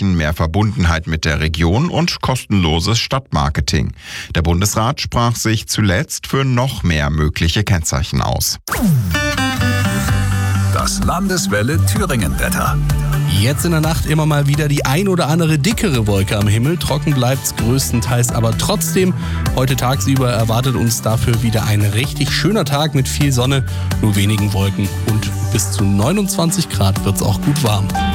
versprechen mehr Verbundenheit mit der Region und kostenloses Stadtmarketing. Der Bundesrat sprach sich zuletzt für noch mehr mögliche Kennzeichen aus. Das Landeswelle Thüringen-Wetter. Jetzt in der Nacht immer mal wieder die ein oder andere dickere Wolke am Himmel. Trocken bleibt's größtenteils, aber trotzdem, heute tagsüber erwartet uns dafür wieder ein richtig schöner Tag mit viel Sonne, nur wenigen Wolken und bis zu 29 Grad wird's auch gut warm.